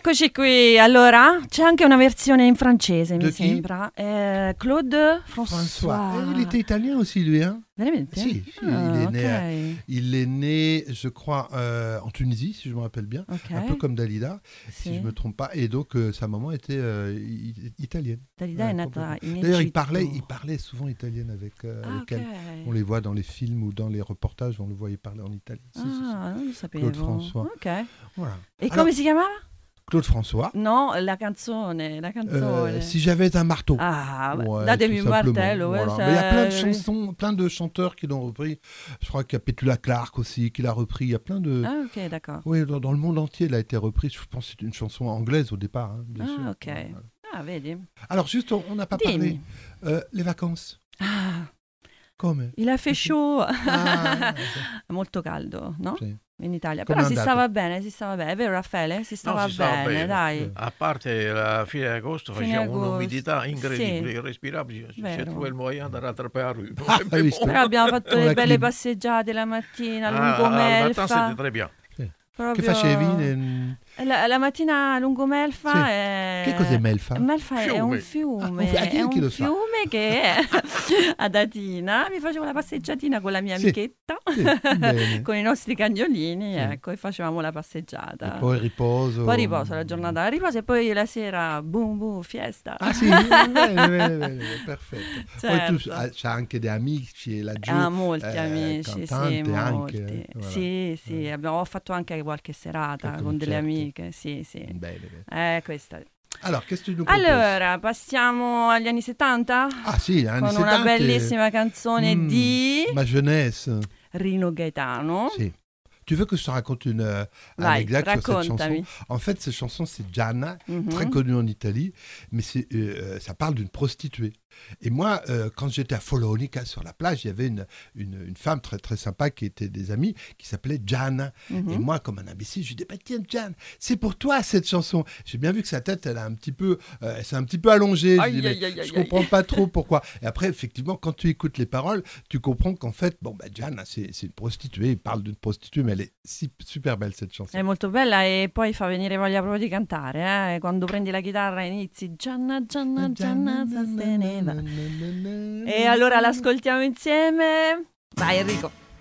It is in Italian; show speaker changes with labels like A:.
A: Eccoci qui, allora c'è anche una versione in francese mi
B: De chi?
A: sembra, Claude
B: François.
A: François.
B: Il était italien aussi, lui, hein?
A: Veramente?
B: Si,
A: Ah,
B: il est né, je crois, en Tunisie, si je me rappelle bien,
A: ok.
B: un peu comme Dalida, si
A: Sì.
B: je me trompe pas, et donc sa maman était italienne.
A: Dalida è nata in
B: D'ailleurs,
A: Egitto.
B: il parlait souvent italienne avec
A: ok.
B: elle. On les voit dans les films ou dans les reportages, on le voyait parler en italien. Si, si, si.
A: Non lo sapevo.
B: Claude François.
A: Ok.
B: Voilà.
A: E
B: Alors,
A: come si chiamava?
B: Claude François.
A: No, la canzone.
B: Si j'avais un marteau.
A: Ah,
B: Ouais,
A: datemi
B: tout
A: un
B: simplement.
A: martello.
B: Voilà. Mais il y a plein de chansons, plein de chanteurs qui l'ont repris. Je crois qu'il y a Petula Clark aussi qui l'a repris. Il y a plein de...
A: Ah, ok, d'accord.
B: Oui, dans le monde entier, elle a été reprise. Je pense que c'est une chanson anglaise au départ, hein, bien sûr.
A: Ok.
B: Voilà.
A: Ah, vedi.
B: Alors juste, on n'a pas
A: Dimmi.
B: parlé. Les vacances.
A: Ah,
B: Come?
A: il a fait chaud.
B: Ah,
A: Molto caldo, no?
B: sì.
A: In Italia.
B: Com'è
A: Però si
B: andato?
A: stava bene, si stava bene. È vero, Raffaele? Si stava
C: si stava
A: bene,
C: bene.
A: dai.
C: A parte la fine agosto
A: Fine
C: faceva
A: agosto,
C: un'umidità incredibile,
A: sì.
C: irrespirabile. Se
A: Vero.
C: tu il moyen de rattrapper la rue.
B: hai visto?
A: Però abbiamo fatto
B: Con
A: le
B: la
A: belle
B: clim.
A: passeggiate la mattina,
C: Ah,
A: lungo
C: al matin
A: Melfa.
C: c'était très bien.
A: Proprio...
B: Che facevi?
A: La mattina lungo Melfa
B: Sì.
A: è...
B: Che cos'è Melfa?
A: Melfa è un
C: Fiume.
A: fiume,
B: Ah, chi
A: è
B: lo
A: un
B: sa?
A: fiume che è ad Atina. Mi facevo la passeggiatina con la mia
B: Sì.
A: amichetta,
B: Sì, bene.
A: con i nostri cagnolini,
B: Sì.
A: ecco, e facevamo la passeggiata.
B: E poi riposo.
A: Poi riposo, la giornata riposo e poi la sera, boom boom, fiesta.
B: Ah sì, bene, perfetto.
A: Certo.
B: Poi tu c'hai anche dei amici laggiù.
A: Molti amici, sì,
B: cantante
A: molti.
B: anche. Voilà.
A: Sì, ho fatto anche qualche serata
B: Qualche
A: con delle
B: concerto.
A: amiche, sì.
B: Bene.
A: Questa.
B: Alors, qu'est-ce que tu nous proposes?
A: Allora, passiamo agli anni 70?
B: Ah sì, anni
A: Con
B: 70.
A: una bellissima canzone di
B: Ma jeunesse.
A: Rino Gaetano.
B: Si. Tu veux que je te raconte une
A: Vai,
B: anecdote sur cette
A: raccontami.
B: chanson? En fait, cette chanson, c'est Gianna,
A: Mhm.
B: très connue en Italie, mais ça parle d'une prostituée. Et moi, quand j'étais à Follonica, sur la plage, il y avait une femme très, très sympa qui était des amis, qui s'appelait Gianna.
A: Mhm.
B: Et moi, comme un imbécile, je lui dis, bah, tiens, Gian, c'est pour toi cette chanson. J'ai bien vu que sa tête, elle s'est un petit peu allongée. Je dis, mais je comprends pas trop pourquoi. Et après, effectivement, quand tu écoutes les paroles, tu comprends qu'en fait, Gianna, c'est une prostituée. Il parle d'une prostituée, mais elle est super belle cette chanson.
A: È molto bella e poi fa venire voglia proprio di cantare, Quando prendi la chitarra e inizi Gianna, Gianna, Gianna sosteneva. E allora l'ascoltiamo insieme. Vai Enrico.